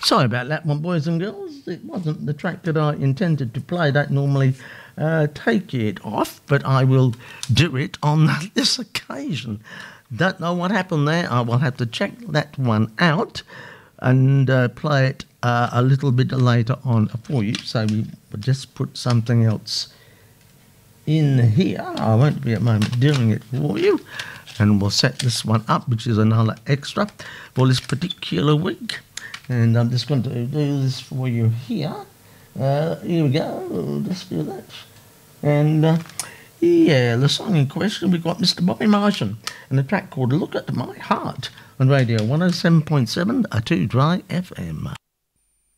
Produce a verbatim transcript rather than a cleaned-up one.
Sorry about that one, boys and girls. It wasn't the track that I intended to play. Don't normally uh, take it off, but I will do it on this occasion. Don't know what happened there. I will have to check that one out and uh, play it uh, a little bit later on for you. So we will just put something else in here. I won't be at the moment doing it for you. And we'll set this one up, which is another extra for this particular week. And I'm just going to do this for you here. Uh, here we go. We'll just do that. And uh, yeah, the song in question, we've got Mister Bobby Martian and a track called Look at My Heart on Radio one oh seven point seven, a two Dry F M.